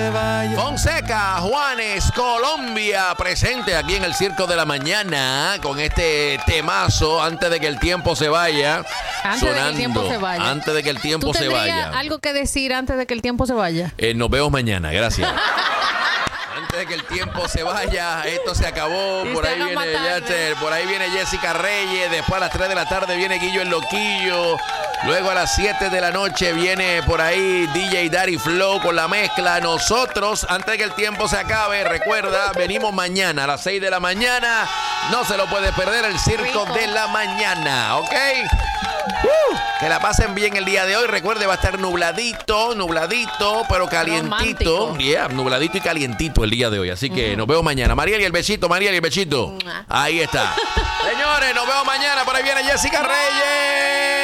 Fonseca, Juanes, Colombia, presente aquí en el Circo de la Mañana con este temazo antes de que el tiempo se vaya. Antes de que el tiempo se vaya. Antes de que el tiempo se vaya. ¿Tú tendrías algo que decir antes de que el tiempo se vaya? Nos vemos mañana, gracias. Antes de que el tiempo se vaya, esto se acabó. Por ahí viene Jessica Reyes. Después a las 3 de la tarde viene Guillo el Loquillo. Luego a las 7 de la noche viene por ahí DJ Daddy Flow con la mezcla. Nosotros, antes de que el tiempo se acabe, recuerda, venimos mañana a las 6 de la mañana. No se lo puede perder, el Circo de la Mañana, ¿ok? Que la pasen bien el día de hoy. Recuerde, va a estar nubladito, pero calientito. Nubladito y calientito el día de hoy. Así que nos vemos mañana. Mariel y el besito. Ahí está. Señores, nos vemos mañana. Por ahí viene Jessica Reyes.